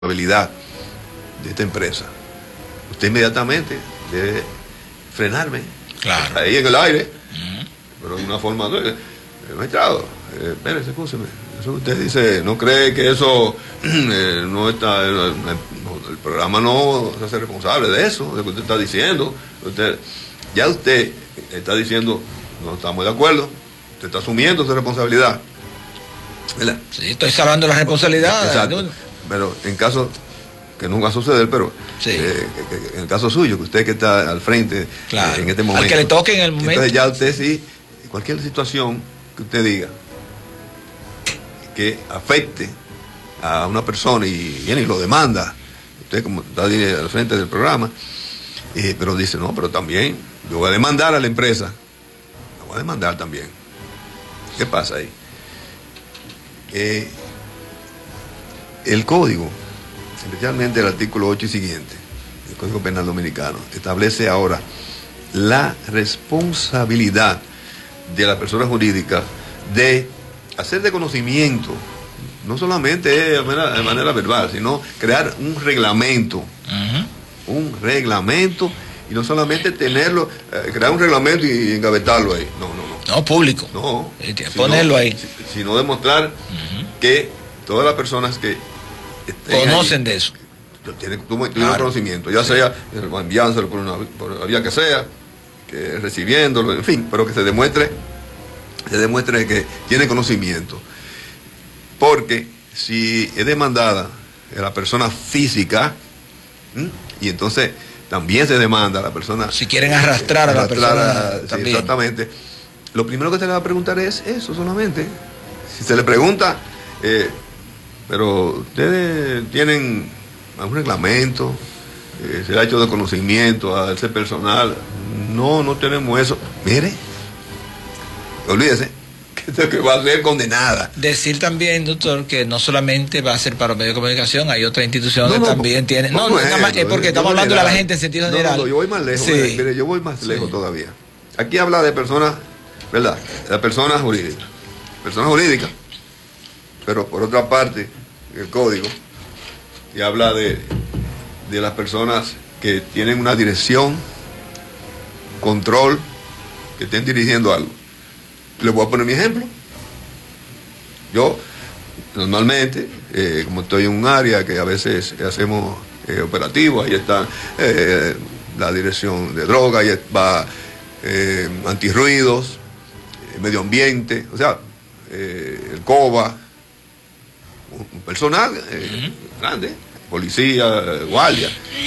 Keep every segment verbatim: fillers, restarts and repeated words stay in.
responsabilidad de esta empresa, usted inmediatamente debe frenarme, claro, ahí en el aire, uh-huh. pero de una forma, eh, magistrado, eh, espérese, escúcheme, eso que usted dice, no cree que eso eh, no está, eh, no, el programa no se hace responsable de eso, de lo que usted está diciendo, usted, ya usted está diciendo, no estamos de acuerdo, usted está asumiendo esa responsabilidad, ¿verdad? Sí, estoy salvando la responsabilidad. Exacto. Pero en caso que nunca va a suceder, pero sí. eh, en el caso suyo, que usted que está al frente, claro, eh, en este momento, al que le toque en el momento, entonces ya usted sí, cualquier situación que usted diga que afecte a una persona y viene y lo demanda, usted como está al frente del programa, eh, pero dice, no, pero también yo voy a demandar a la empresa, la voy a demandar también. ¿Qué pasa ahí? Eh, el código, especialmente el artículo ocho y siguiente, el Código Penal Dominicano, establece ahora la responsabilidad de la persona jurídica de hacer de conocimiento, no solamente de manera, de manera verbal, sino crear un reglamento, uh-huh. un reglamento, y no solamente tenerlo, eh, crear un reglamento y engavetarlo ahí, no, no, no. No, público. No. Ponerlo ahí. Sino demostrar uh-huh. que todas las personas que conocen ahí, de eso, tienen, tienen claro. conocimiento, ya sí. sea enviándolo por, una, por la vía que sea, que recibiéndolo, en fin, pero que se demuestre, se demuestre que tiene conocimiento. Porque si es demandada la persona física, ¿m? y entonces también se demanda a la persona. Si quieren arrastrar eh, a la arrastrar persona. A, sí, exactamente. Lo primero que se le va a preguntar es eso solamente. Si se le pregunta, eh, pero ustedes tienen algún reglamento, eh, se le ha hecho de conocimiento a ese personal. No, no tenemos eso. Mire, olvídese que, que va a ser condenada. Decir también, doctor, que no solamente va a ser para los medios de comunicación, hay otras instituciones no, no, también tienen. No, no, no, no, es porque estamos hablando de la gente en sentido no, general. No, no, yo voy más lejos, sí. mire, mire, yo voy más sí. lejos todavía. Aquí habla de personas, ¿verdad? De personas jurídicas. Personas jurídicas. Pero por otra parte, el código, y habla de, de las personas que tienen una dirección, control, que estén dirigiendo algo. Les voy a poner mi ejemplo. Yo, normalmente, eh, como estoy en un área que a veces hacemos eh, operativos, ahí está eh, la dirección de droga, ahí va eh, antirruidos, eh, medio ambiente, o sea, eh, el COBA, un, un personal eh, uh-huh. grande, policía, guardia.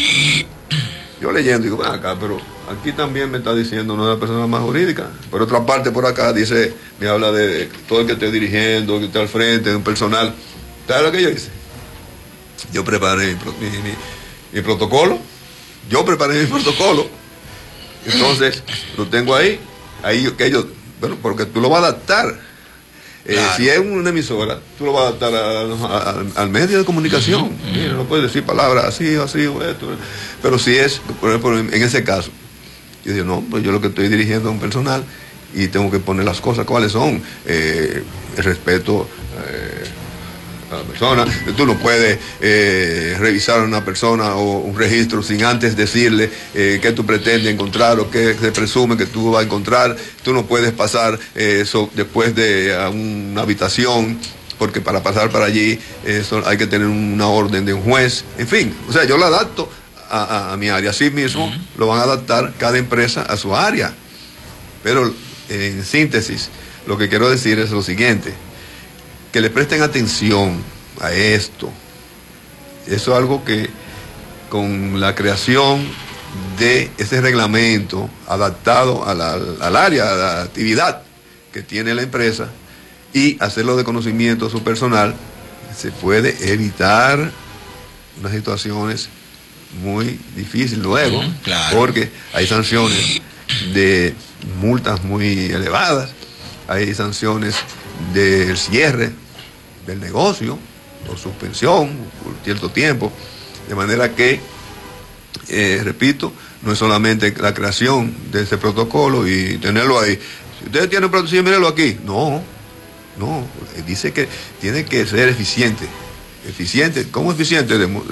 Yo leyendo digo, ven acá, pero aquí también me está diciendo una de las personas más jurídicas. Por otra parte, por acá dice, me habla de todo el que esté dirigiendo, que esté al frente, de un personal. ¿Sabes lo que yo hice? Yo preparé mi, mi, mi, mi protocolo. Yo preparé mi protocolo. Entonces, lo tengo ahí. Ahí que ellos, bueno, porque tú lo vas a adaptar. Eh, claro. Si es una emisora, tú lo vas a adaptar a, a, a, al medio de comunicación. Uh-huh. Mira, no puedes decir palabras así o así o esto. Pero si es, por ejemplo, en, en ese caso, yo digo, no, pues yo lo que estoy dirigiendo a un personal y tengo que poner las cosas cuáles son. Eh, el respeto eh, a la persona. Tú no puedes eh, revisar a una persona o un registro sin antes decirle eh, qué tú pretendes encontrar o qué se presume que tú vas a encontrar. Tú no puedes pasar eh, eso después de a una habitación, porque para pasar para allí eso, hay que tener una orden de un juez. En fin, o sea, yo lo adapto a, a, a mi área. Así mismo uh-huh. lo van a adaptar cada empresa a su área. Pero en síntesis, lo que quiero decir es lo siguiente: que le presten atención a esto. Eso es algo que con la creación de ese reglamento adaptado a la, al área, a la actividad que tiene la empresa y hacerlo de conocimiento a su personal, se puede evitar unas situaciones muy difíciles luego, mm, claro. porque hay sanciones de multas muy elevadas, hay sanciones del cierre del negocio o suspensión por cierto tiempo, de manera que eh, repito, no es solamente la creación de ese protocolo y tenerlo ahí. Si ustedes tienen protocolo, mírenlo aquí. No, no, dice que tiene que ser eficiente eficiente. ¿Cómo eficiente? De,